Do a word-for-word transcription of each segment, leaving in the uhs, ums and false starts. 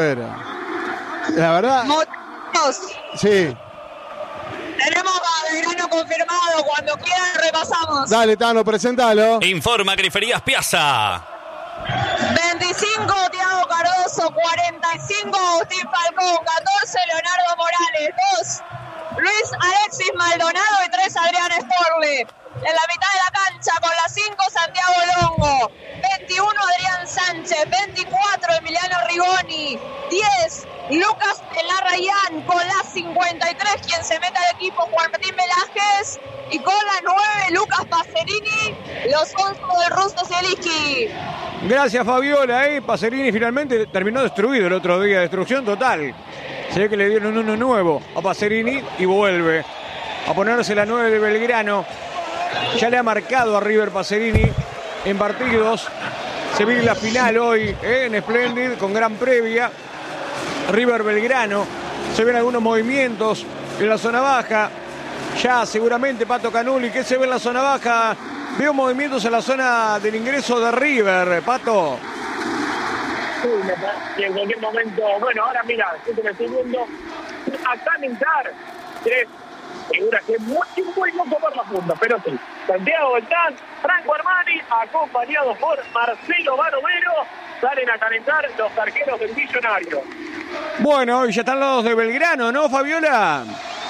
La verdad. Motivos. Sí. Tenemos a Belgrano confirmado. Cuando quieran repasamos. Dale, Tano, presentalo. Informa Griferías Piazza. veinticinco, Thiago Cardoso. cuarenta y cinco, Agustín Falcón. catorce, Leonardo Morales. dos, Luis Alexis Maldonado. Y tres, Adrián Storle. En la mitad de la cancha con la cinco, Santiago Longo. veintiuno, Adrián Sánchez. veinticuatro, Emiliano Rigoni. diez, Lucas Elarrayán con la cincuenta y tres, quien se mete al equipo, Juan Martín Velázquez. Y con la nueve, Lucas Pacerini. Los once del ruso Zielinski. Gracias, Fabiola. ¿eh? Pacerini finalmente terminó destruido el otro día. Destrucción total. Se ve que le dieron uno nuevo a Pacerini y vuelve a ponerse la nueve de Belgrano. Ya le ha marcado a River Pacerini en partidos. Se viene la final hoy ¿eh? en Splendid con gran previa. River Belgrano. Se ven algunos movimientos en la zona baja. Ya seguramente Pato Canuli. ¿Qué se ve en la zona baja? Veo movimientos en la zona del ingreso de River, Pato. Sí, en cualquier momento. Bueno, ahora mira, yo te lo estoy viendo. Acá entrar tres figuras que es muy, muy loco por la punta, pero sí. Santiago Beltrán, Franco Armani, acompañados por Marcelo Barovero, salen a calentar los arqueros del Millonario. Bueno, y ya están los de Belgrano, ¿no, Fabiola?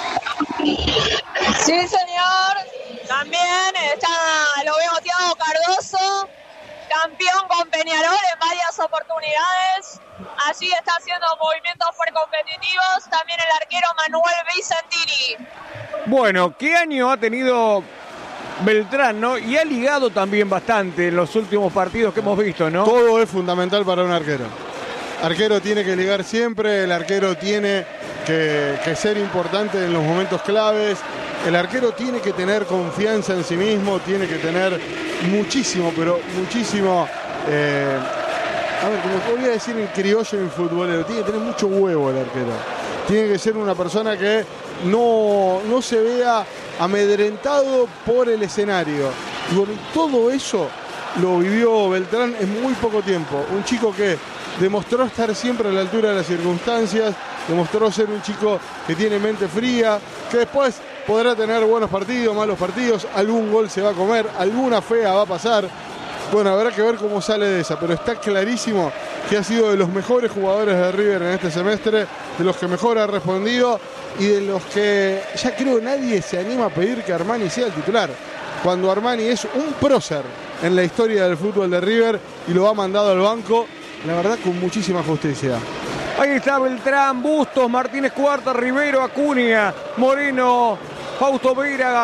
Sí, señor. También está, lo veo, Thiago Cardoso, campeón con Peñarol en varias oportunidades. Allí está haciendo movimientos fuerte competitivos. También el arquero Manuel Vicentini. Bueno, ¿qué año ha tenido Beltrán, no? Y ha ligado también bastante en los últimos partidos que hemos visto, ¿no? Todo es fundamental para un arquero. Arquero tiene que ligar siempre, el arquero tiene que, que ser importante en los momentos claves. El arquero tiene que tener confianza en sí mismo, tiene que tener muchísimo, pero muchísimo, eh, a ver, como podría decir en criollo en futbolero, tiene que tener mucho huevo el arquero. Tiene que ser una persona que no, no se vea amedrentado por el escenario. Y bueno, todo eso lo vivió Beltrán en muy poco tiempo. Un chico que demostró estar siempre a la altura de las circunstancias, demostró ser un chico que tiene mente fría, que después podrá tener buenos partidos, malos partidos, algún gol se va a comer, alguna fea va a pasar. Bueno, habrá que ver cómo sale de esa, pero está clarísimo que ha sido de los mejores jugadores de River en este semestre, de los que mejor ha respondido y de los que ya creo nadie se anima a pedir que Armani sea el titular, cuando Armani es un prócer en la historia del fútbol de River y lo ha mandado al banco, la verdad, con muchísima justicia. Ahí está Beltrán, Bustos, Martínez Cuarta, Rivero, Acuña, Moreno, Fausto Vera,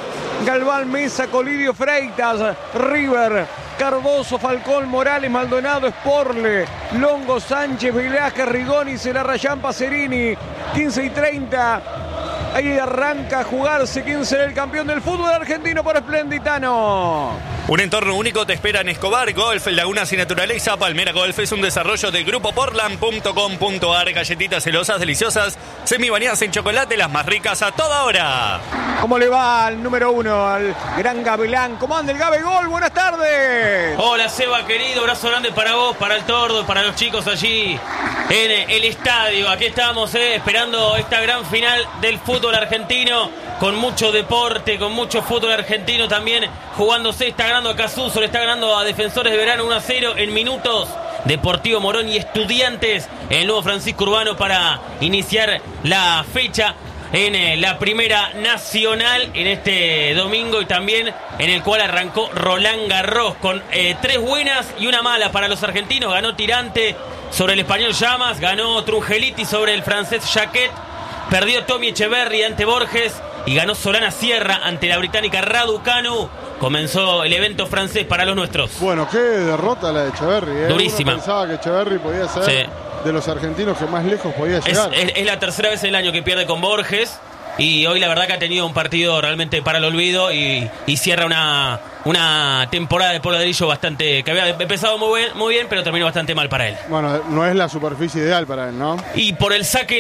Galván, Mesa, Colidio, Freitas, River, Cardoso, Falcón, Morales, Maldonado, Sporle, Longo, Sánchez, Velázquez, Rigoni, Celarrayán, Pacerini, quince y treinta. Ahí arranca a jugarse quién será el campeón del fútbol argentino por Splenditano. Un entorno único te espera en Escobar Golf, Lagunas y Naturaleza. Palmera Golf es un desarrollo del grupo portland punto com punto a r. Galletitas celosas, deliciosas, semibañadas en chocolate, las más ricas a toda hora. ¿Cómo le va al número uno, al gran Gabelán? ¿Cómo anda el Gabe Gol? Buenas tardes. Hola, Seba, querido. Abrazo grande para vos, para el Tordo, para los chicos allí en el estadio. Aquí estamos, eh, esperando esta gran final del fútbol argentino, con mucho deporte, con mucho fútbol argentino también jugándose. Está ganando a Casuso, le está ganando a Defensores de Verano uno a cero en minutos. Deportivo Morón y Estudiantes en el nuevo Francisco Urbano para iniciar la fecha en eh, la Primera Nacional en este domingo, y también en el cual arrancó Roland Garros con eh, tres buenas y una mala para los argentinos. Ganó Tirante sobre el español Llamas, ganó Trungeliti sobre el francés Jacquet, perdió Tommy Echeverry ante Borges y ganó Solana Sierra ante la británica Raducanu. Comenzó el evento francés para los nuestros. Bueno, qué derrota la de Echeverry, ¿eh? Durísima. Uno pensaba que Echeverry podía ser sí. de los argentinos que más lejos podía llegar. Es, es, es la tercera vez en el año que pierde con Borges, y hoy la verdad que ha tenido un partido realmente para el olvido, y, y cierra una, una temporada de Poladrillo bastante, que había empezado muy bien, muy bien, pero terminó bastante mal para él. Bueno, no es la superficie ideal para él, ¿no? Y por el saque no.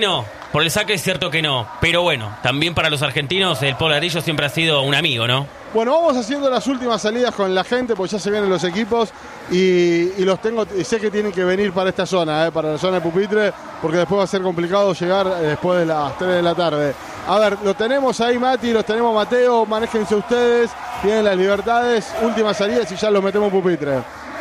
Por el saque es cierto que no, pero bueno, también para los argentinos el Polo Larillo siempre ha sido un amigo, ¿no? Bueno, vamos haciendo las últimas salidas con la gente, porque ya se vienen los equipos y, y los tengo, y sé que tienen que venir para esta zona, eh, para la zona de pupitre, porque después va a ser complicado llegar eh, después de las tres de la tarde. A ver, lo tenemos ahí, Mati, los tenemos, Mateo, manéjense ustedes, tienen las libertades, últimas salidas y ya los metemos en pupitre.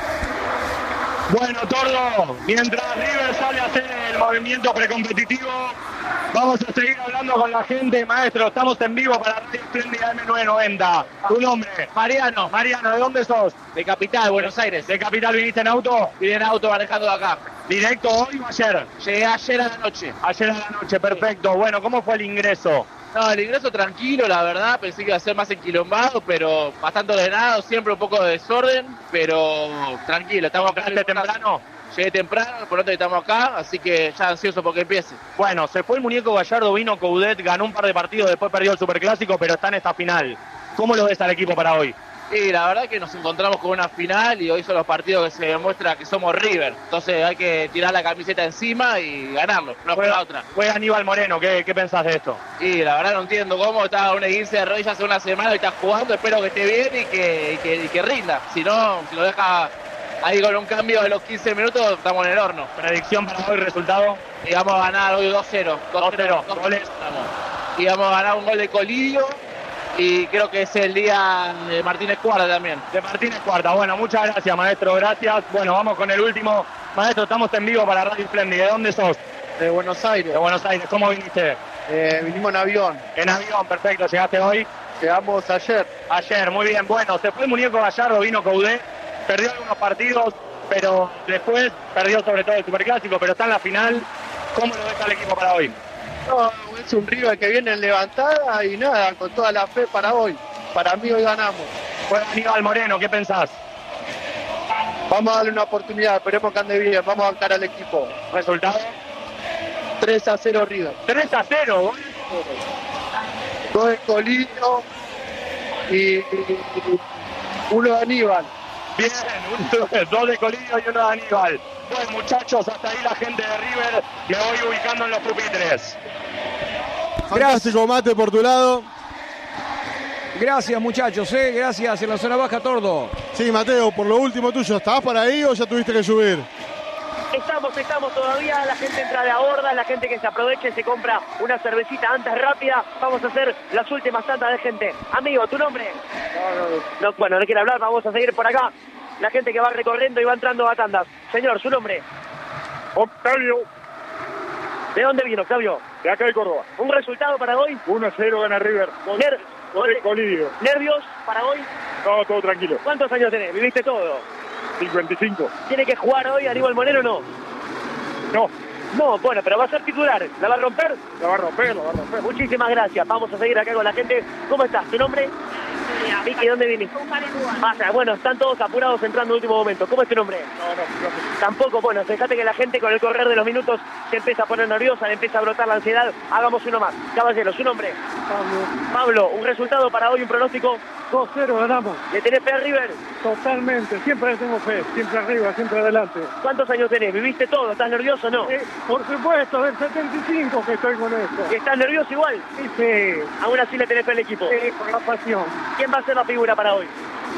Bueno, Tordo, mientras River sale a hacer el movimiento precompetitivo, vamos a seguir hablando con la gente. Maestro, estamos en vivo para Radio Espléndida M novecientos noventa. ¿Tu nombre? Mariano, Mariano, ¿de dónde sos? de Capital, Buenos Aires. ¿De Capital viniste en auto? Vine en auto manejando de acá. ¿Directo hoy o ayer? Llegué ayer a la noche. Ayer a la noche, perfecto. Bueno, ¿cómo fue el ingreso? No, el ingreso tranquilo, la verdad. Pensé que iba a ser más enquilombado, pero bastante ordenado. Siempre un poco de desorden, pero tranquilo. Estamos acá. ¿Llegaste temprano? Llegué temprano, por lo tanto estamos acá, así que ya ansioso porque empiece. Bueno, se fue el muñeco Gallardo, vino Coudet, ganó un par de partidos, después perdió el Superclásico, pero está en esta final. ¿Cómo lo ves al equipo para hoy? Y la verdad que nos encontramos con una final y hoy son los partidos que se demuestra que somos River. Entonces hay que tirar la camiseta encima y ganarlo, no por la otra. Fue Aníbal Moreno, ¿qué, qué pensás de esto? Y la verdad no entiendo cómo estaba un esguince de rodillas hace una semana y está jugando. Espero que esté bien y que, y que, y que rinda. Si no, si lo deja ahí con un cambio de los quince minutos, estamos en el horno. Predicción para hoy, resultado. Y vamos a ganar hoy dos cero. dos cero. Goles. Y vamos a ganar un gol de Colidio. Y creo que es el día de Martínez Cuarta también. De Martínez Cuarta. Bueno, muchas gracias, maestro. Gracias. Bueno, vamos con el último. Maestro, estamos en vivo para Radio Espléndida. ¿De dónde sos? De Buenos Aires. De Buenos Aires. ¿Cómo viniste? Eh, vinimos en avión. En avión, perfecto. ¿Llegaste hoy? Llegamos ayer. Ayer, muy bien. Bueno, se fue el muñeco Gallardo, vino Coudet. Perdió algunos partidos, pero después perdió sobre todo el Superclásico, pero está en la final. ¿Cómo lo ves al equipo para hoy? No, es un River que viene en levantada y nada, con toda la fe para hoy. Para mí hoy ganamos. Juega Aníbal Moreno, ¿qué pensás? Vamos a darle una oportunidad, esperemos que ande bien, vamos a bancar al equipo. ¿Resultado? tres a cero River. tres a cero, Dos de Colino y, y uno de Aníbal. Bien, dos de Colidio y uno de Aníbal. Bueno, muchachos, hasta ahí la gente de River. Me voy ubicando en los pupitres. Fantástico, Mate, por tu lado. Gracias, muchachos, ¿eh? Gracias en la zona baja, Tordo. Sí, Mateo, por lo último tuyo, ¿estabas para ahí o ya tuviste que subir? Estamos, estamos todavía, la gente entra de a borda, la gente que se aproveche se compra una cervecita antes rápida. Vamos a hacer las últimas tandas de gente. Amigo, ¿tu nombre? No, no, no. No, bueno, no quiere hablar, vamos a seguir por acá. La gente que va recorriendo y va entrando a tandas. Señor, ¿su nombre? Octavio, ¿De dónde vino, Octavio? de acá de Córdoba. ¿Un resultado para hoy? uno a cero gana River. Ner- Colidio. ¿Nervios para hoy? No, todo tranquilo. ¿Cuántos años tenés? ¿Viviste todo? cincuenta y cinco. ¿Tiene que jugar hoy Aníbal Moreno o no? No, No, bueno, pero va a ser titular. ¿La va a romper? la va a romper, la va a romper. Muchísimas gracias. Vamos a seguir acá con la gente. ¿Cómo estás? ¿Tu nombre? Vicky, ¿dónde viniste? Pasa, bueno, están todos apurados entrando en último momento. ¿Cómo es tu nombre? No, no, no. Tampoco, bueno, fíjate que la gente con el correr de los minutos se empieza a poner nerviosa, le empieza a brotar la ansiedad. Hagamos uno más. Caballero, ¿su nombre? Pablo. Pablo, un resultado para hoy, un pronóstico. dos cero ganamos. ¿Le tenés fe a River? Totalmente. Siempre le tengo fe. Siempre arriba, siempre adelante. ¿Cuántos años tenés? ¿Viviste todo? ¿Estás nervioso o no? Eh, por supuesto, del setenta y cinco que estoy con esto. ¿Y estás nervioso igual? Sí, sí. Aún así le tenés fe al equipo. Sí, con la pasión. ¿Quién va a ser la figura para hoy?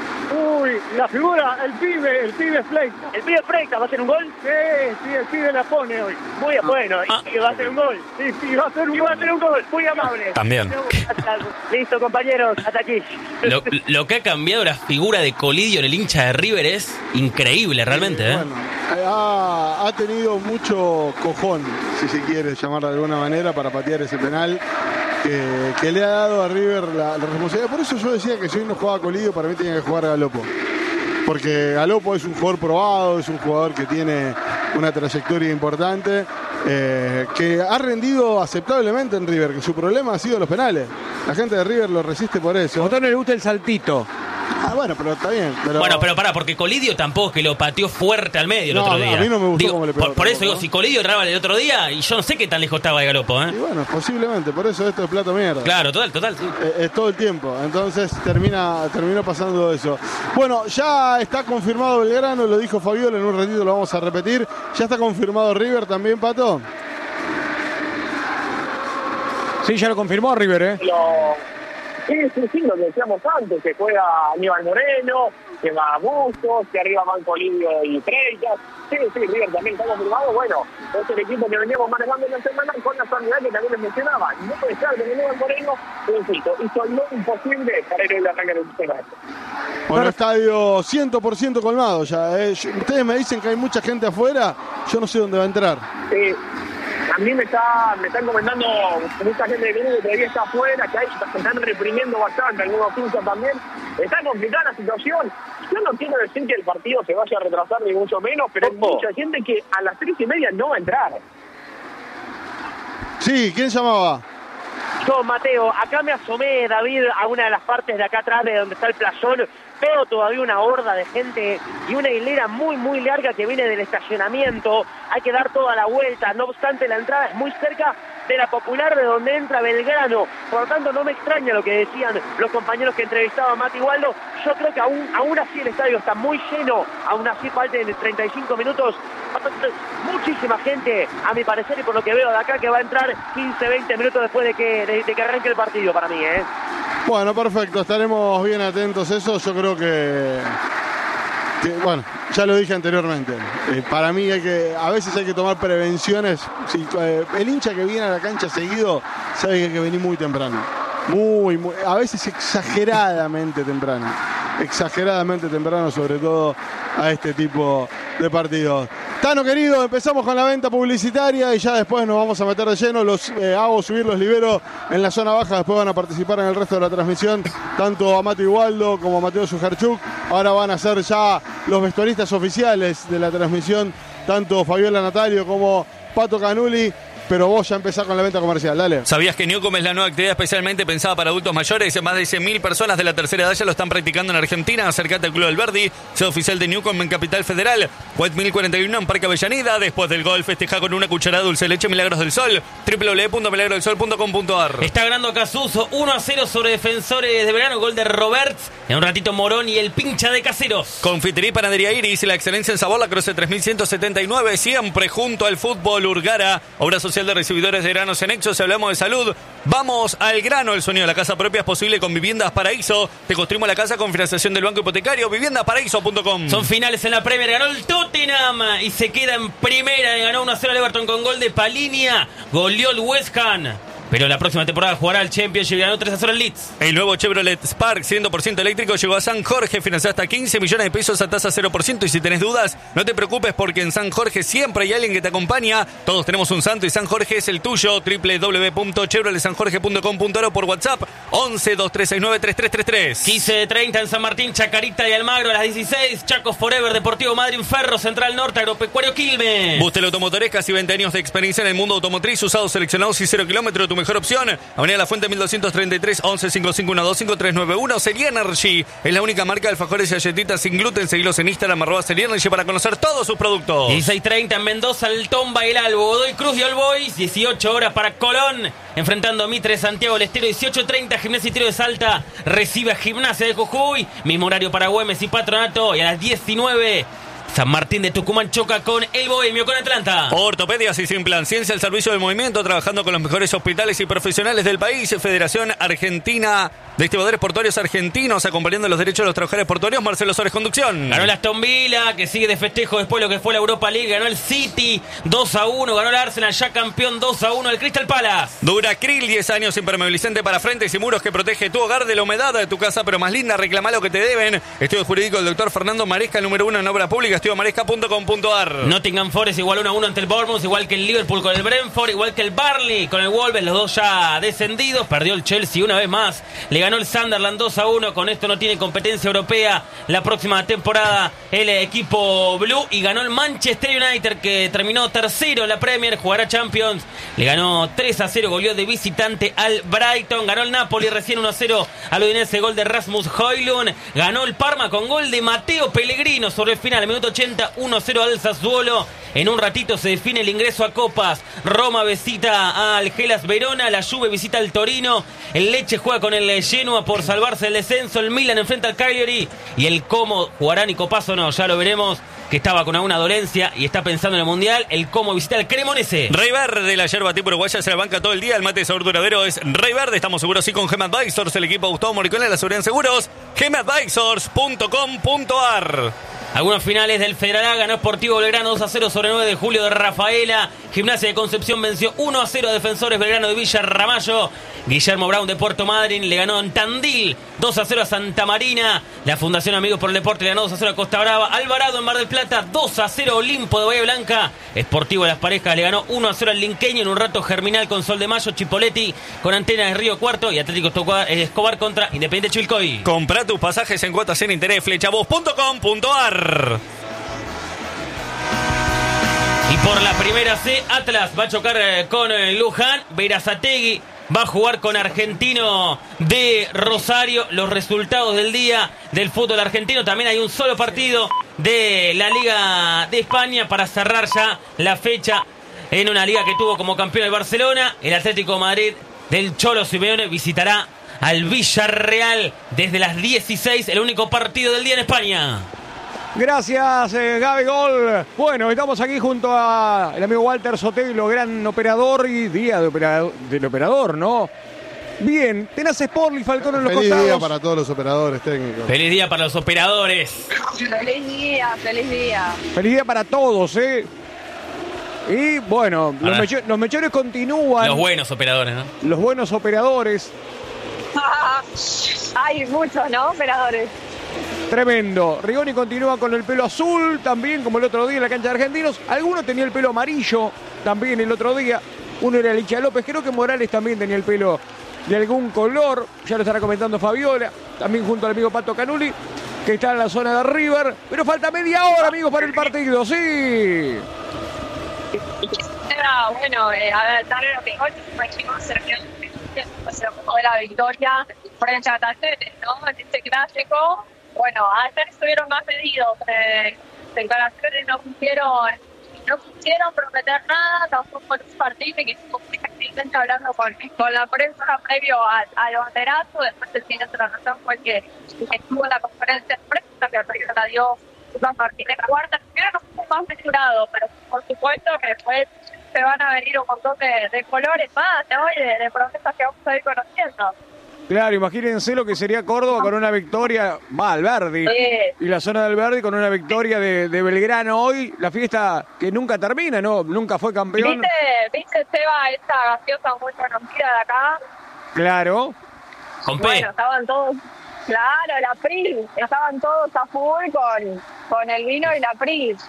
Uy, la figura, el pibe, el pibe Fleita. ¿El pibe Freitas va a hacer un gol? Sí, sí, el pibe la pone hoy. Muy bueno, Ah. y va a hacer un gol. Sí, sí, va a ser un Y va a hacer un gol, muy amable. También. Listo, compañeros, hasta aquí. Lo, lo que ha cambiado la figura de Colidio en el hincha de River es increíble, realmente, ¿eh? Bueno, ha, ha tenido mucho cojón, si se quiere llamar de alguna manera, para patear ese penal que, que le ha dado a River la, la responsabilidad. Por eso yo decía que si hoy no jugaba Colidio, para mí tenía que jugar Galopo. Porque Galopo es un jugador probado, es un jugador que tiene una trayectoria importante, eh, que ha rendido aceptablemente en River, que su problema ha sido los penales. La gente de River lo resiste por eso. A Otto no le gusta el saltito. Ah, bueno, pero está bien. Pero... Bueno, pero pará, porque Colidio tampoco es que lo pateó fuerte al medio el No, otro a día. mí no me gustó Digo, cómo le pegó por, por eso tampoco, digo, ¿no? si Colidio erraba el otro día, y yo no sé qué tan lejos estaba de Galopo, ¿eh? Y bueno, posiblemente, por eso esto es plato mierda. Claro, total, total. Sí. Eh, Es todo el tiempo, entonces termina terminó pasando eso. Bueno, ya está confirmado Belgrano, lo dijo Fabiola, en un ratito lo vamos a repetir. Ya está confirmado River también, Pato. Sí, ya lo confirmó River, ¿eh? Lo... Sí, sí, sí, lo que decíamos antes, que juega Aníbal Moreno, que va Bustos, que arriba van Colibio y Freitas. Sí, sí, River también está confirmado. Bueno, es el equipo que veníamos manejando en la semana con la sanidad que también les mencionaba. No puede ser que Aníbal Moreno, insisto, hizo lo imposible para ir a arrancar el sistema. Bueno, estadio cien por ciento colmado ya. Eh. Ustedes me dicen que hay mucha gente afuera, yo no sé dónde va a entrar. Sí. A mí me está me están comentando mucha gente de que todavía está afuera, que hay, se están reprimiendo bastante, algunos hinchas también. Está complicada la situación. Yo no quiero decir que el partido se vaya a retrasar ni mucho menos, pero hay mucha gente que a las tres y media no va a entrar. Sí, ¿quién llamaba? Yo, Mateo, acá me asomé, David, a una de las partes de acá atrás de donde está el playón. Veo todavía una horda de gente y una hilera muy, muy larga que viene del estacionamiento. Hay que dar toda la vuelta. No obstante, la entrada es muy cerca de la Popular, de donde entra Belgrano. Por lo tanto, no me extraña lo que decían los compañeros que entrevistaba a Mati Waldo. Yo creo que aún, aún así el estadio está muy lleno. Aún así falten treinta y cinco minutos. Muchísima gente, a mi parecer, y por lo que veo de acá, que va a entrar quince, veinte minutos después de que, de, de que arranque el partido para mí, ¿eh? Bueno, perfecto, estaremos bien atentos a eso. Yo creo que, que bueno, ya lo dije anteriormente. Eh, para mí hay que, a veces hay que tomar prevenciones. Sí, eh, el hincha que viene a la cancha seguido sabe que hay que venir muy temprano. Muy, muy, a veces exageradamente temprano. Exageradamente temprano, sobre todo a este tipo de partidos. Tano querido, empezamos con la venta publicitaria y ya después nos vamos a meter de lleno. Los eh, hago subir, los libero en la zona baja, después van a participar en el resto de la transmisión, tanto a Mati Waldo como a Mateo Sujarchuk. Ahora van a ser ya los vestuaristas oficiales de la transmisión, tanto Fabiola Natalio como Pato Canuli. Pero vos ya empezás con la venta comercial, dale. ¿Sabías que Newcom es la nueva actividad especialmente pensada para adultos mayores? Más de cien mil personas de la tercera edad ya lo están practicando en Argentina. Acércate al Club del Verdi, sea oficial de Newcom en Capital Federal. White mil cuarenta y uno en Parque Avellaneda. Después del gol, festeja con una cucharada de dulce de leche Milagros del Sol. doble u doble u doble u punto milagros del sol punto com punto a r. Está ganando Casuso uno a cero sobre Defensores de Verano. Gol de Roberts. En un ratito Morón y el pincha de Caseros. Confitería y Panadería Iris, la excelencia en sabor, la Cruce tres mil ciento setenta y nueve. Siempre junto al fútbol. Urgara, obra social de recibidores de granos en Nexo. Si hablamos de salud, vamos al grano. El sonido de la casa propia es posible con Viviendas Paraíso. Te construimos la casa con financiación del Banco Hipotecario. viviendas paraíso punto com. Son finales en la Premier. Ganó el Tottenham y se queda en primera. Ganó uno a cero al Everton con gol de Palinia. Goleó el West Ham. Pero la próxima temporada jugará el Championship y ganó tres a cero al Leeds. El nuevo Chevrolet Spark cien por ciento eléctrico llegó a San Jorge. Financia hasta quince millones de pesos a tasa cero por ciento. Y si tenés dudas, no te preocupes porque en San Jorge siempre hay alguien que te acompaña. Todos tenemos un santo y San Jorge es el tuyo. doble u doble u doble u punto chevrolet san jorge punto com punto a r o por WhatsApp once, dos tres seis nueve, tres tres tres tres. quince treinta en San Martín, Chacarita y Almagro a las dieciséis. Chacos Forever, Deportivo Madryn, Ferro, Central Norte, Agropecuario Quilmes. Bustel Automotores, casi veinte años de experiencia en el mundo automotriz. Usados, seleccionados y cero kilómetros, tu mejor opción. Avenida La Fuente mil doscientos treinta y tres, once, cinco cinco uno dos, cinco tres nueve uno. Serienergy es la única marca de alfajores y galletitas sin gluten. Seguilos en Instagram, arroba Serienergy, para conocer todos sus productos. dieciséis treinta en Mendoza, el Tomba y el Albo. Godoy Cruz y All Boys. dieciocho horas para Colón, enfrentando a Mitre, Santiago del Estero. dieciocho treinta, Gimnasia y Tiro de Salta recibe a Gimnasia de Jujuy. Mismo horario para Güemes y Patronato. Y a las diecinueve... San Martín de Tucumán choca con el Bohemio, con Atlanta. Ortopedias y Sin Plan, ciencia al servicio del movimiento, trabajando con los mejores hospitales y profesionales del país. Federación Argentina de Estibadores Portuarios Argentinos, acompañando los derechos de los trabajadores portuarios. Marcelo Suárez, conducción. Ganó el Aston Villa, que sigue de festejo después de lo que fue la Europa League. Ganó el City dos a uno. Ganó el Arsenal, ya campeón, dos a uno. El Crystal Palace. Duracril, diez años impermeabilizante para frentes y muros que protege tu hogar de la humedad de tu casa, pero más linda. Reclama lo que te deben. Estudio jurídico del doctor Fernando Maresca, el número uno en obra pública. estudio maresca punto com punto a r. Nottingham Forest igual uno a uno ante el Bournemouth, igual que el Liverpool con el Brentford, igual que el Burnley con el Wolves, los dos ya descendidos. Perdió el Chelsea una vez más, le ganó el Sunderland dos a uno. Con esto no tiene competencia europea la próxima temporada el equipo blue. Y ganó el Manchester United, que terminó tercero en la Premier, jugará Champions. Le ganó tres a cero, goleó de visitante al Brighton. Ganó el Napoli recién uno a cero al Udinese, gol de Rasmus Højlund. Ganó el Parma con gol de Matteo Pellegrino sobre el final, minuto ochenta, uno a cero al Sassuolo. En un ratito se define el ingreso a Copas. Roma visita al Hellas Verona, la Juve visita al Torino, el Lecce juega con el Genoa por salvarse el descenso, el Milan enfrenta al Cagliari y el Como jugará Nicopaso, no, ya lo veremos. que estaba con alguna dolencia y está pensando en el Mundial, el cómo visitar el Cremonese. Rey Verde, la yerba tipo uruguaya, se la banca todo el día. El mate de sabor duradero es Rey Verde. Estamos seguros sí con Gem Advisors, el equipo de Gustavo Moricone, la seguridad en seguros. gem advisors punto com punto a r. Algunos finales del Federal A, ganó Sportivo Belgrano dos a cero sobre nueve de Julio de Rafaela. Gimnasia de Concepción venció uno a cero a Defensores Belgrano de Villa Ramallo. Guillermo Brown de Puerto Madryn le ganó en Tandil dos a cero a Santa Marina. La Fundación Amigos por el Deporte le ganó dos a cero a Costa Brava. Alvarado en Mar del Plata dos a cero Olimpo de Bahía Blanca. Sportivo de Las Parejas le ganó uno a cero al Linqueño. En un rato Germinal con Sol de Mayo, Chipoletti con Antena de Río Cuarto y Atlético Escobar contra Independiente Chilcoy. Comprá tus pasajes en cuotas sin interés, flechavos punto com punto a r. Y por la primera C, Atlas va a chocar con Luján. Berazategui va a jugar con Argentino de Rosario. Los resultados del día del fútbol argentino. También hay un solo partido de la Liga de España para cerrar ya la fecha en una liga que tuvo como campeón el Barcelona. El Atlético de Madrid del Cholo Simeone visitará al Villarreal desde las dieciséis. El único partido del día en España. Gracias, eh, Gabigol. Bueno, estamos aquí junto a el amigo Walter Sotelo, gran operador y día de operador, del operador, ¿no? Bien, tenés Sportly, Falcón en los Feliz costados. día para todos los operadores técnicos. Feliz día para los operadores. Feliz día, feliz día. Feliz día para todos, ¿eh? Y bueno, los, Ahora, mecho- los mechones continúan. Los buenos operadores, ¿no? Los buenos operadores. Hay muchos, ¿no? Operadores. Tremendo. Rigoni continúa con el pelo azul, también como el otro día en la cancha de Argentinos. Alguno tenía el pelo amarillo, también el otro día. Uno era Licha López. Creo que Morales también tenía el pelo de algún color. Ya lo estará comentando Fabiola. También junto al amigo Pato Canuli, que está en la zona de River. Pero falta media hora, amigos, para el partido. Sí. Era, bueno, eh, a ver, darle lo que hoy trajimos se poco de la victoria frente a Talleres, ¿no? En este clásico. Bueno, ayer estuvieron más medidos. Eh, declaraciones no pusieron, no pusieron prometer nada, tampoco los partidos que estuvo prácticamente hablando con, con la prensa previo al, al banderazo. Después el siguiente de la razón fue que estuvo en la conferencia de prensa que primero la dio Iván Martínez Cuarta. Primero no fue más mesurado, pero por supuesto que después se van a venir un montón de, de colores más, ¿no? Y de, de promesas que vamos a ir conociendo. Claro, imagínense lo que sería Córdoba con una victoria, va, Alberdi, Sí. y la zona de Alberdi con una victoria de, de Belgrano hoy, la fiesta que nunca termina, ¿no? Nunca fue campeón. ¿Viste, ¿Viste, Seba, esta gaseosa muy conocida de acá? Claro. Con P. Bueno, estaban todos, claro, la Pris, estaban todos a full con, con el vino y la Pris.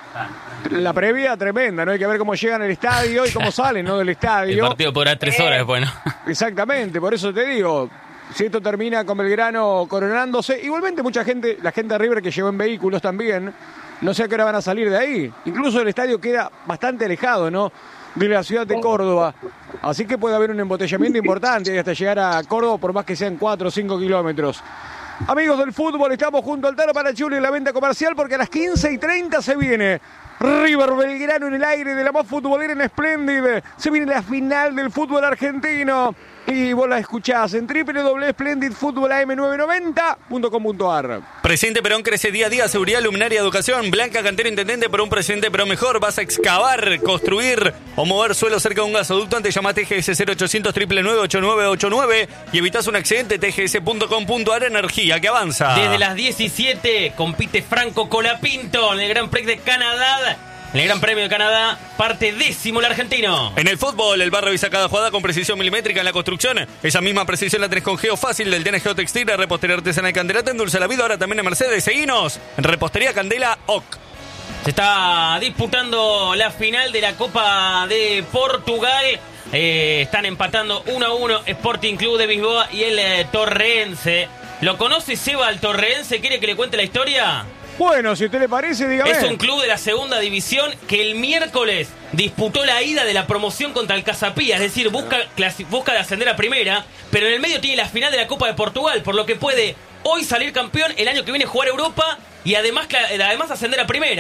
La previa tremenda, ¿no? Hay que ver cómo llegan al estadio y cómo salen, ¿no? Del El estadio. partido podrá tres horas después, ¿no? Exactamente, por eso te digo, si esto termina con Belgrano coronándose, igualmente mucha gente, la gente de River que llegó en vehículos también, no sé a qué hora van a salir de ahí. Incluso el estadio queda bastante alejado, ¿no? De la ciudad de Córdoba. Así que puede haber un embotellamiento importante hasta llegar a Córdoba, por más que sean cuatro o cinco kilómetros. Amigos del fútbol, estamos junto al Tano para Chuli en la venta comercial porque a las quince y treinta se viene River Belgrano en el aire de la más futbolera en Splendid. Se viene la final del fútbol argentino y vos la escuchás en doble u doble u doble u punto splendid fútbol a m novecientos noventa punto com punto a r. Presidente Perón crece día a día, seguridad, luminaria, educación. Blanca Cantera, intendente por un presidente pero mejor. Vas a excavar, construir o mover suelo cerca de un gasoducto. Antes llama a T G S cero ochocientos, nueve nueve ocho nueve ocho nueve y evitas un accidente. T G S punto com punto a r. Energía que avanza. Desde las diecisiete compite Franco Colapinto en el Gran Prix de Canadá. En el Gran Premio de Canadá parte décimo el argentino. En el fútbol, el barro avisa cada jugada con precisión milimétrica. En la construcción, esa misma precisión la tenés con Geo Fácil del T N Geotextil, repostería artesanal Candelata, endulza la vida. Ahora también en Mercedes. Seguinos en Repostería Candela O C. Se está disputando la final de la Copa de Portugal. Eh, están empatando uno a uno Sporting Club de Lisboa y el eh, Torreense. ¿Lo conoce Seba el Torreense? ¿Quiere que le cuente la historia? Bueno, si a usted le parece, dígame. Es un club de la segunda división que el miércoles disputó la ida de la promoción contra el Casapía, es decir, busca, clasi- busca de ascender a primera, pero en el medio tiene la final de la Copa de Portugal, por lo que puede hoy salir campeón, el año que viene jugar Europa y además, cla- además ascender a primera.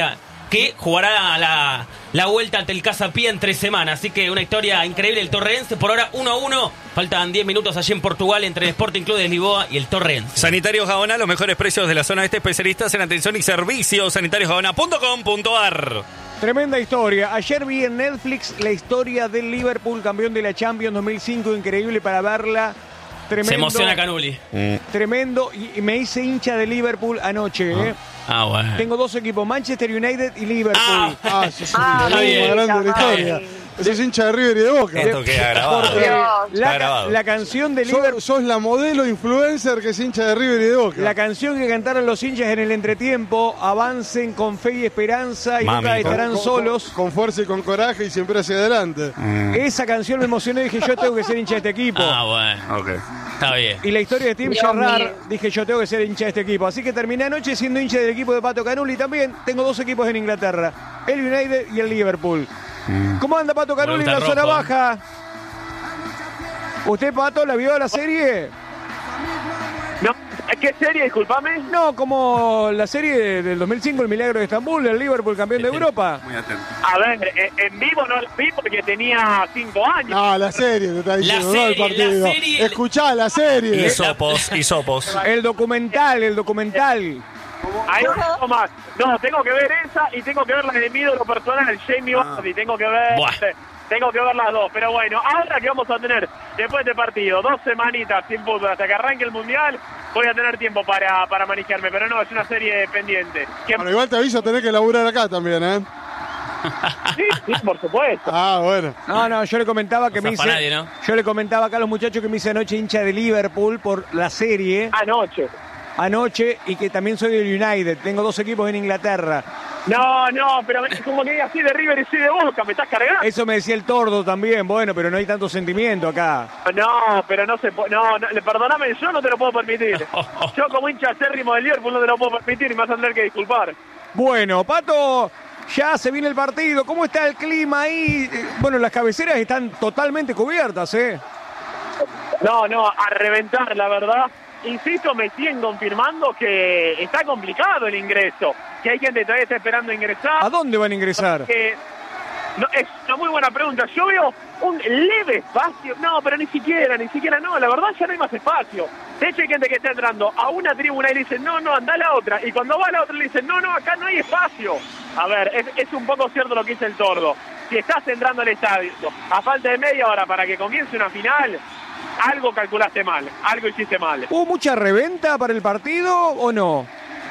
que jugará la, la vuelta ante el Casa Pia en tres semanas. Así que una historia increíble. El Torrense por ahora uno a uno. Faltan diez minutos allí en Portugal entre el Sporting Club de Lisboa y el Torrense. Sanitarios Gaona, los mejores precios de la zona este, especialistas en atención y servicios. sanitarios gaona punto com punto a r. Tremenda historia. Ayer vi en Netflix la historia del Liverpool, campeón de la Champions dos mil cinco. Increíble para verla. Tremendo. Se emociona Canuli. Mm. Tremendo. Y, y me hice hincha de Liverpool anoche. Ah. ¿eh? Ah, bueno. Tengo dos equipos, Manchester United y Liverpool. Ah. Ah, eso es Ah, un bien, más grande de la está historia. bien. Eso es hincha de River y de Boca. Esto queda grabado. Porque Dios. Está la, grabado. la canción de Liverpool... Sos, sos la modelo influencer que es hincha de River y de Boca. La canción que cantaron los hinchas en el entretiempo, avancen con fe y esperanza y Mami, nunca con- estarán Con- solos. Con, con fuerza y con coraje y siempre hacia adelante. Esa canción me emocionó y dije, yo tengo que ser hincha de este equipo. Ah, bueno. Ok. Está bien. Y la historia de Tim Dios Gerrard, mío. dije, yo tengo que ser hincha de este equipo. Así que terminé anoche siendo hincha del equipo de Pato Canuli. También tengo dos equipos en Inglaterra, el United y el Liverpool. ¿Cómo anda Pato Canuli en gusta la el zona rojo. baja? ¿Usted, Pato, la vio la serie? No, ¿qué serie? Disculpame. No, como la serie del dos mil cinco, El Milagro de Estambul, el Liverpool campeón de Europa. Muy atento. A ver, eh, en vivo no la vi porque tenía cinco años. No, la serie te está diciendo, no el serie, la partido. serie- Escuchá la serie. Hisopos, hisopos. El documental, el documental. Ahí no tengo más. No, tengo que ver esa y tengo que ver la de mi ídolo personal, Jamie Vardy. Tengo que ver. Buah. Tengo que ver las dos. Pero bueno, ahora que vamos a tener, después de este partido, dos semanitas sin fútbol hasta que arranque el mundial, voy a tener tiempo para, para manejarme. Pero no, es una serie pendiente. Que- Bueno, igual te aviso, tenés que laburar acá también, ¿eh? Sí, sí, por supuesto. Ah, bueno. No, no, yo le comentaba que No me zafá hice. nadie, ¿no? Yo le comentaba acá a los muchachos que me hice anoche hincha de Liverpool por la serie Anoche. anoche y que también soy del United. Tengo dos equipos en Inglaterra. No, no, pero es como que así de River y así de Boca, me estás cargando. Eso me decía el Tordo también. Bueno, pero no hay tanto sentimiento acá. No, pero no se puede. No, no, perdóname, yo no te lo puedo permitir. Yo, como hincha acérrimo del Liverpool, no te lo puedo permitir y me vas a tener que disculpar. Bueno, Pato, ya se viene el partido. ¿Cómo está el clima ahí? Eh, Bueno, las cabeceras están totalmente cubiertas, ¿eh? No, no, a reventar, la verdad. Insisto, me siguen confirmando que está complicado el ingreso, que hay gente que todavía está esperando ingresar. ¿A dónde van a ingresar? Que no, es una muy buena pregunta. Yo veo un leve espacio. No, pero ni siquiera, ni siquiera no. La verdad ya no hay más espacio. De hecho hay gente que está entrando a una tribuna y le dicen, no, no, anda a la otra. Y cuando va a la otra le dicen, no, no, acá no hay espacio. A ver, es, es un poco cierto lo que dice el Tordo. Si estás entrando al estadio a falta de media hora para que comience una final, algo calculaste mal, algo hiciste mal. ¿Hubo mucha reventa para el partido o no?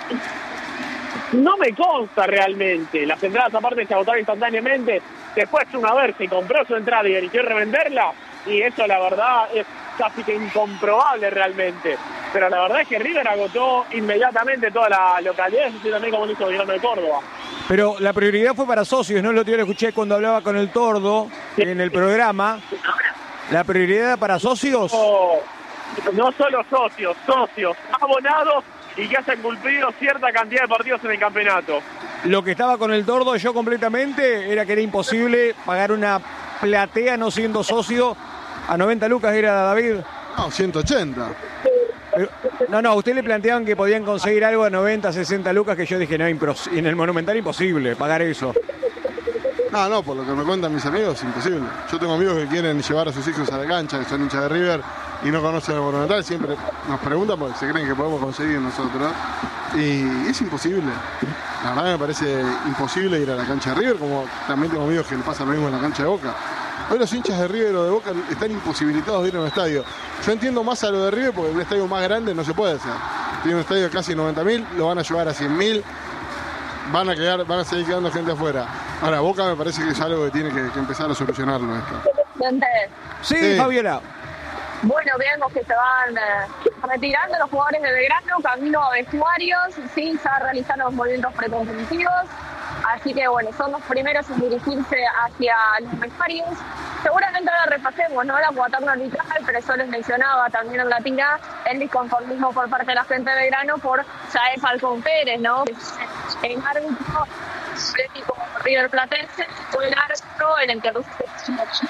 No me consta realmente. Las entradas aparte se agotaron instantáneamente. Después una vez se compró su entrada y eligió revenderla. Y eso la verdad es casi que incomprobable realmente. Pero la verdad es que River agotó inmediatamente toda la localidad. Así también como lo hizo Guillermo de Córdoba. Pero la prioridad fue para socios, ¿no? Lo que yo le escuché cuando hablaba con el Tordo en el programa. La prioridad para socios. No, no solo socios, socios, abonados y que hayan cumplido cierta cantidad de partidos en el campeonato. Lo que estaba con el Tordo yo completamente era que era imposible pagar una platea no siendo socio. A noventa lucas era, David. No, ciento ochenta. Pero- no, no, a usted le planteaban que podían conseguir algo a noventa, sesenta lucas, que yo dije, no, impros- en el Monumental imposible pagar eso. No, no, por lo que me cuentan mis amigos, imposible. Yo tengo amigos que quieren llevar a sus hijos a la cancha, que son hinchas de River y no conocen el Monumental. Siempre nos preguntan porque se creen que podemos conseguir nosotros. Y es imposible. La verdad me parece imposible ir a la cancha de River, como también tengo amigos que le pasa lo mismo en la cancha de Boca. Hoy los hinchas de River o de Boca están imposibilitados de ir a un estadio. Yo entiendo más a lo de River porque un estadio más grande no se puede hacer. Tiene un estadio de casi noventa mil, lo van a llevar a cien mil. Van a quedar, van a seguir quedando gente afuera. Ahora, Boca me parece que es algo que tiene que, que empezar a solucionarlo esto. Gente, Sí, Sí. Fabiola. bueno, vemos que se van eh, retirando los jugadores de Belgrano, camino a vestuarios, sí, ya realizaron los movimientos precompetitivos, así que bueno, son los primeros en dirigirse hacia los vestuarios. Seguramente ahora repasemos, ¿no? La cuaterna arbitral, pero yo les mencionaba también en la tira el disconformismo por parte de la gente de Belgrano por Jae Falcón Pérez, ¿no? El árbitro atlético River Platense fue el árbitro en el que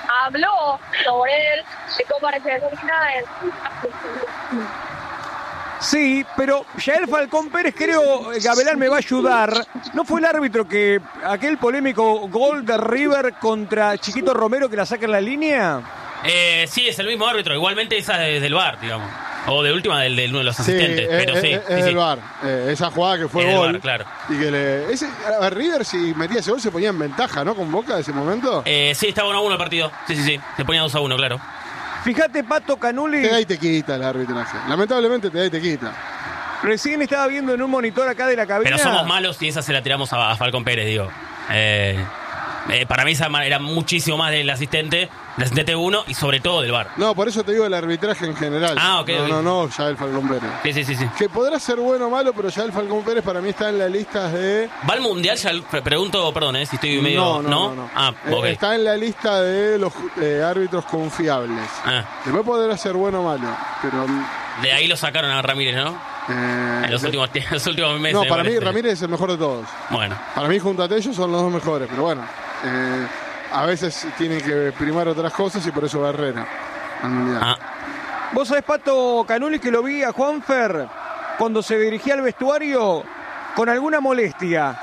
habló sobre él de cómo parece determinada en Sí, pero Yael Falcón Pérez, creo, Gabelán me va a ayudar. ¿No fue el árbitro que aquel polémico gol de River contra Chiquito Romero que la saca en la línea? Eh, sí, es el mismo árbitro. Igualmente esa es del V A R, digamos. O de última del, del uno de los Sí, asistentes. es, pero es, sí, es sí, del sí. V A R. Eh, esa jugada que fue Es del gol. V A R, claro. Y que le, ese, a River, si metía ese gol, se ponía en ventaja, ¿no? Con Boca en ese momento. Eh, sí, estaba uno a uno el partido. Sí, sí, sí. Se ponía dos a uno, claro. Fíjate, Pato Canuli. Te da y te quita el arbitraje. Lamentablemente te da y te quita. Recién estaba viendo en un monitor acá de la cabina. Pero somos malos y esa se la tiramos a, a Falcón Pérez, digo. Eh, eh, para mí esa era muchísimo más del asistente, del asistente uno y sobre todo del V A R. No, por eso te digo el arbitraje en general. Ah, ok, No, ok. no, no, ya el Falcón Pérez. Sí, sí, sí, sí. Que podrá ser bueno o malo, pero ya el Falcón Pérez para mí está en la lista de... ¿Va al mundial? Ya el- pre- pregunto, perdón, eh, si estoy medio. No, no, no, no. Ah, Eh, ok. Está en la lista de los eh, árbitros confiables. Ah, Después podrá ser bueno o malo, pero... de ahí lo sacaron a Ramírez, ¿no? eh, En los últimos, tie- los últimos meses. no, me para mí parece. Ramírez es el mejor de todos. Bueno, Para mí junto a ellos son los dos mejores, pero bueno, eh, a veces tienen que primar otras cosas y por eso va Herrera al mundial. ah, Vos sabés, Pato Canuli, que lo vi a Juanfer cuando se dirigía al vestuario con alguna molestia.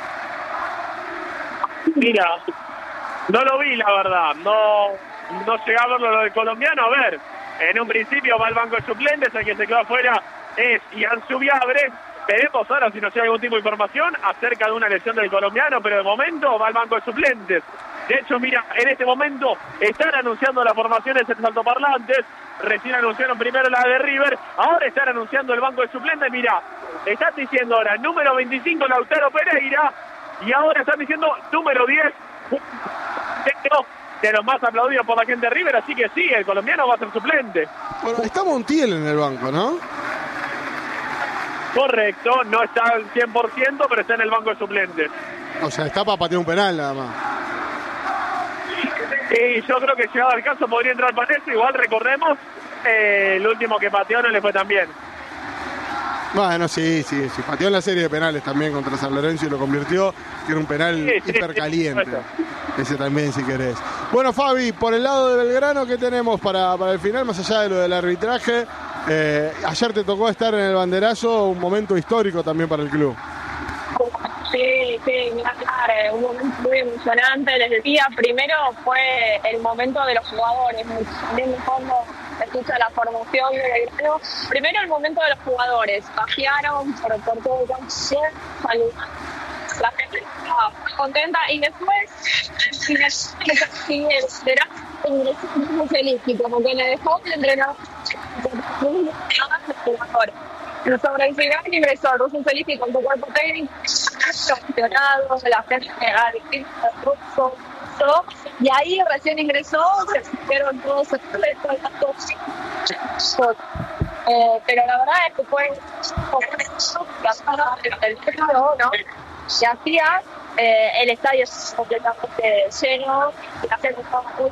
Mira, no lo vi, la verdad. No, no llegué a verlo lo del colombiano. A ver, en un principio va al banco de suplentes, el que se quedó afuera es Ian Subiabre. Veremos ahora si nos llega algún tipo de información acerca de una lesión del colombiano, pero de momento va al banco de suplentes. De hecho, mira, en este momento están anunciando las formaciones en altoparlantes. Recién anunciaron primero la de River, ahora están anunciando el banco de suplentes. Mira, están diciendo ahora número veinticinco Lautaro Pereira y ahora están diciendo número diez de los más aplaudidos por la gente de River, así que sí, el colombiano va a ser suplente. Bueno, está Montiel en el banco, ¿no? Correcto, no está al cien por ciento, pero está en el banco de suplentes. O sea, está para patear un penal nada más. Y yo creo que llegado al caso podría entrar para eso. Igual recordemos, eh, el último que pateó no le fue tan bien. Bueno, sí, sí, sí. Pateó en la serie de penales también contra San Lorenzo y lo convirtió, que era un penal Sí, sí, hipercaliente. sí, Ese también, si querés. Bueno, Fabi, por el lado de Belgrano, ¿qué tenemos para, para el final, más allá de lo del arbitraje? Eh, ayer te tocó estar en el banderazo, un momento histórico también para el club. Sí, sí, mira, claro, un momento muy emocionante desde el día. Primero fue el momento de los jugadores, también de fondo se escucha la formación de Belgrano. Primero el momento de los jugadores, pasearon por, por todo el campo, saludaron. La gente estaba muy contenta y después será muy feliz, como que le dejó el entrenador los sobrevivientes ingresó Russo Feliz y con su cuerpo técnico, campeonados, la gente de Russo, todo, y ahí recién ingresó, se pusieron todos los eh, pero la verdad es que fue el juego, ¿no? Y hacía eh, el estadio completamente lleno, y la gente estaba muy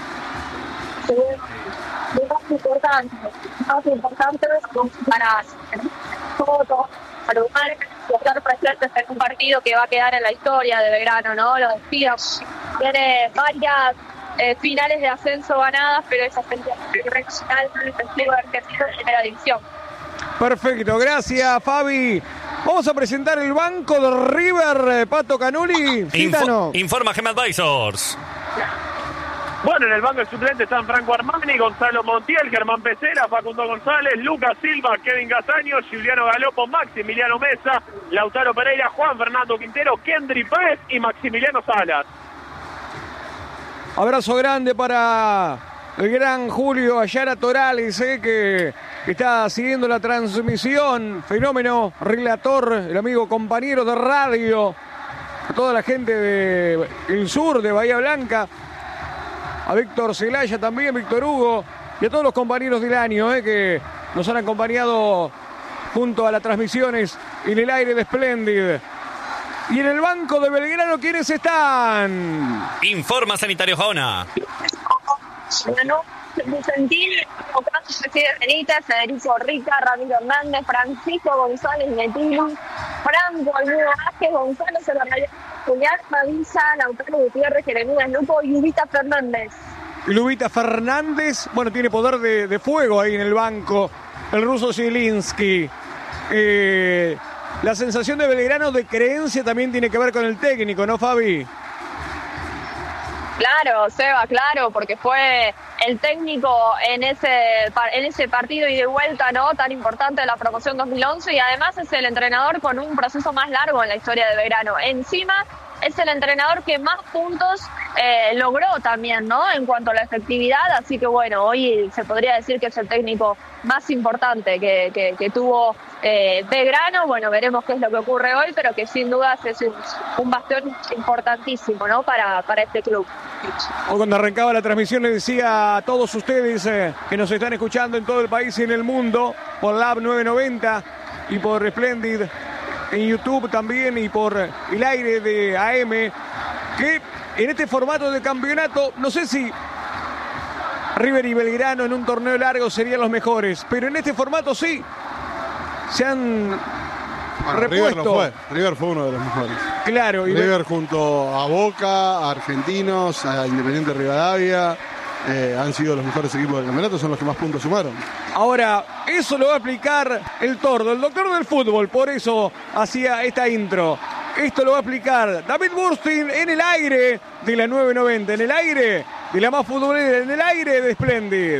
lo más importante, lo más importante para todo, para lugar, estar presentes en un partido que va a quedar en la historia de Belgrano, ¿no? Lo despido. Tiene varias eh, finales de ascenso ganadas, pero esa gente regional del festival argentino de primera división. Perfecto, gracias, Fabi. Vamos a presentar el banco de River, eh, Pato Canuli. Info, informa Gem Advisors. Bueno, en el banco de suplentes están Franco Armani, Gonzalo Montiel, Germán Pesera, Facundo González, Lucas Silva, Kevin Castaño, Giuliano Galopo, Maximiliano Mesa, Lautaro Pereira, Juan Fernando Quintero, Kendry Páez y Maximiliano Salas. Abrazo grande para el gran Julio Ayara Torales, eh, que está siguiendo la transmisión. Fenómeno, relator, el amigo compañero de radio. A toda la gente del sur de Bahía Blanca. A Víctor Celaya también, Víctor Hugo. Y a todos los compañeros del año eh, que nos han acompañado junto a las transmisiones en el aire de Splendid. Y en el banco de Belgrano, ¿quiénes están? Informa Sanitario Jaona. Ganó Vicentín, Ocasio, Cecilia Benítez, Federico Rica, Ramiro Hernández, Francisco González Netino, Franco Almudo Vázquez, Gonzalo Cervantes, Julián Mavisa, Lautaro Gutiérrez, Jeremías Lupo y Ubita Fernández. Lubita Fernández, bueno, tiene poder de, de fuego ahí en el banco. El ruso Zielinski. Eh, la sensación de Belgrano de creencia también tiene que ver con el técnico, ¿no, Fabi? Claro, Seba, claro, porque fue el técnico en ese en ese partido y de vuelta, ¿no?, tan importante de la promoción dos mil once, y además es el entrenador con un proceso más largo en la historia de Belgrano. Encima es el entrenador que más puntos eh, logró también, ¿no?, en cuanto a la efectividad, así que bueno, hoy se podría decir que es el técnico más importante que, que, que tuvo eh, Belgrano. Bueno, veremos qué es lo que ocurre hoy, pero que sin dudas es un, un bastión importantísimo, ¿no?, para, para este club. Hoy cuando arrancaba la transmisión le decía a todos ustedes eh, que nos están escuchando en todo el país y en el mundo por Lab nueve noventa y por Splendid en YouTube también y por el aire de A M, que en este formato de campeonato, no sé si River y Belgrano en un torneo largo serían los mejores, pero en este formato sí, se han bueno, repuesto. River lo fue. River fue uno de los mejores. Claro. Y River junto a Boca, a Argentinos, a Independiente Rivadavia, eh, han sido los mejores equipos del campeonato, son los que más puntos sumaron. Ahora, eso lo va a aplicar el Tordo, el doctor del fútbol, por eso hacía esta intro. Esto lo va a aplicar David Burstein en el aire de la nueve noventa, en el aire de la más futbolera, en el aire de Splendid.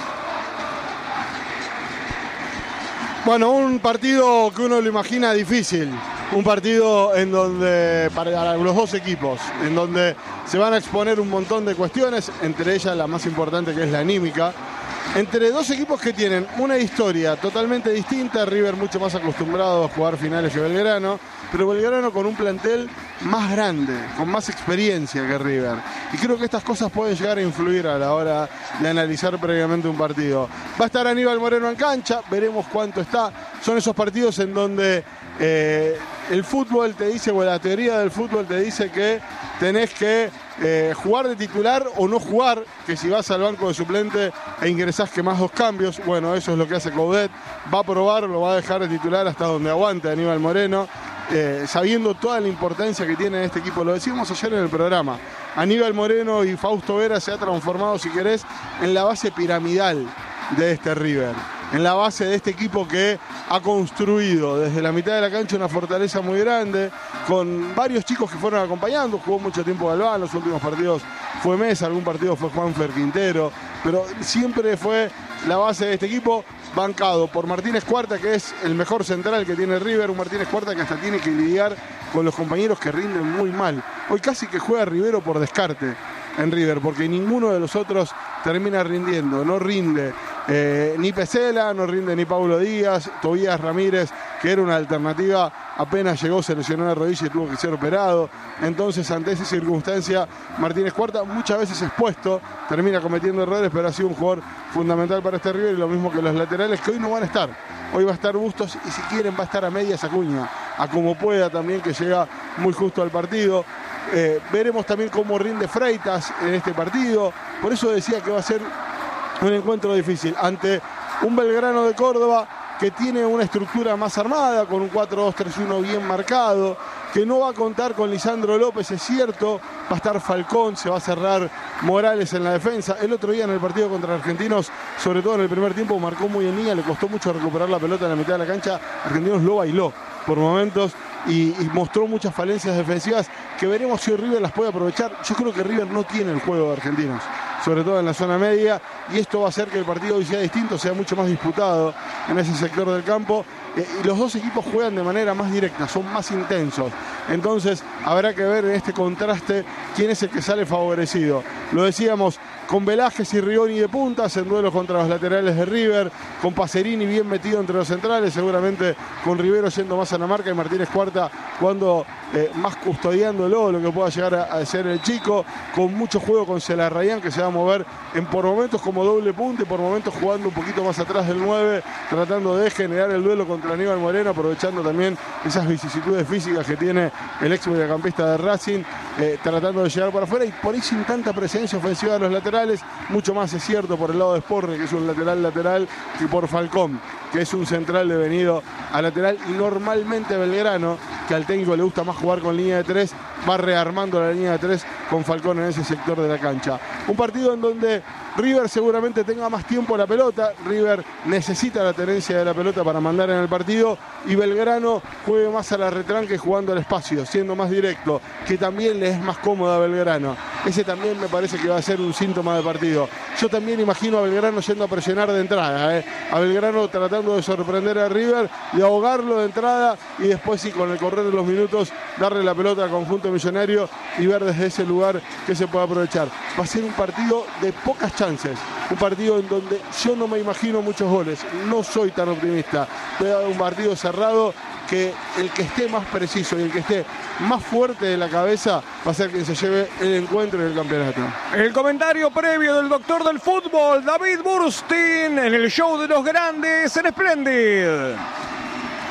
Bueno, un partido que uno lo imagina difícil, un partido en donde, para los dos equipos, en donde se van a exponer un montón de cuestiones, entre ellas la más importante, que es la anímica, entre dos equipos que tienen una historia totalmente distinta. River mucho más acostumbrado a jugar finales que Belgrano, pero Belgrano con un plantel más grande, con más experiencia que River. Y creo que estas cosas pueden llegar a influir a la hora de analizar previamente un partido. Va a estar Aníbal Moreno en cancha, veremos cuánto está. Son esos partidos en donde eh, el fútbol te dice, o la teoría del fútbol te dice que tenés que eh, jugar de titular o no jugar, que si vas al banco de suplente e ingresás que más dos cambios. Bueno, eso es lo que hace Coudet. Va a probar, lo va a dejar de titular hasta donde aguante Aníbal Moreno. Eh, sabiendo toda la importancia que tiene este equipo. Lo decíamos ayer en el programa, Aníbal Moreno y Fausto Vera se ha transformado, si querés, en la base piramidal de este River, en la base de este equipo que ha construido desde la mitad de la cancha una fortaleza muy grande, con varios chicos que fueron acompañando. Jugó mucho tiempo Galván, los últimos partidos fue Mesa, algún partido fue Juanfer Quintero, pero siempre fue la base de este equipo, bancado por Martínez Cuarta, que es el mejor central que tiene River, un Martínez Cuarta que hasta tiene que lidiar con los compañeros que rinden muy mal. Hoy casi que juega Rivero por descarte en River, porque ninguno de los otros termina rindiendo, no rinde eh, ni Pesela, no rinde ni Paulo Díaz, Tobías Ramírez, que era una alternativa, apenas llegó, se lesionó la rodilla y tuvo que ser operado. Entonces, ante esa circunstancia, Martínez Cuarta, muchas veces expuesto, termina cometiendo errores, pero ha sido un jugador fundamental para este River, y lo mismo que los laterales, que hoy no van a estar. Hoy va a estar Bustos, y si quieren va a estar a medias Acuña, a como pueda también, que llega muy justo al partido. Eh, veremos también cómo rinde Freitas en este partido. Por eso decía que va a ser un encuentro difícil ante un Belgrano de Córdoba que tiene una estructura más armada, con un cuatro dos tres uno bien marcado, que no va a contar con Lisandro López, es cierto. Va a estar Falcón, se va a cerrar Morales en la defensa. El otro día en el partido contra Argentinos, sobre todo en el primer tiempo, marcó muy en línea, le costó mucho recuperar la pelota en la mitad de la cancha. Argentinos lo bailó por momentos y, y mostró muchas falencias defensivas que veremos si River las puede aprovechar. Yo creo que River no tiene el juego de Argentinos, sobre todo en la zona media, y esto va a hacer que el partido hoy sea distinto, sea mucho más disputado en ese sector del campo. Eh, y los dos equipos juegan de manera más directa, son más intensos. Entonces habrá que ver en este contraste quién es el que sale favorecido. Lo decíamos, con Velázquez y Rigoni de puntas en duelos contra los laterales de River, con Pacerini bien metido entre los centrales, seguramente con Rivero yendo más a la marca y Martínez Cuarta jugando eh, más custodiándolo, lo que pueda llegar a, a ser el chico, con mucho juego con Celarrayán, que se va a mover en por momentos como doble punta y por momentos jugando un poquito más atrás del nueve, tratando de generar el duelo contra Aníbal Moreno, aprovechando también esas vicisitudes físicas que tiene el ex mediocampista de Racing, eh, tratando de llegar para afuera y por ahí sin tanta presencia ofensiva de los laterales. laterales, mucho más es cierto por el lado de Sporting, que es un lateral lateral, que por Falcón, que es un central devenido a lateral. Y normalmente Belgrano, que al técnico le gusta más jugar con línea de tres, va rearmando la línea de tres con Falcón en ese sector de la cancha. Un partido en donde River seguramente tenga más tiempo la pelota. River necesita la tenencia de la pelota para mandar en el partido, y Belgrano juegue más a la retranque, jugando al espacio, siendo más directo, que también le es más cómodo a Belgrano. Ese también me parece que va a ser un síntoma del partido. Yo también imagino a Belgrano yendo a presionar de entrada, ¿eh? a Belgrano tratando de sorprender a River, de ahogarlo de entrada, y después sí, con el correr de los minutos, darle la pelota al conjunto millonario y ver desde ese lugar que se puede aprovechar. Va a ser un partido de pocas chances, un partido en donde yo no me imagino muchos goles, no soy tan optimista. Voy a dar un partido cerrado, que el que esté más preciso y el que esté más fuerte de la cabeza va a ser quien se lleve el encuentro y el campeonato. El comentario previo del doctor del fútbol, David Burstein, en el show de los grandes en Splendid.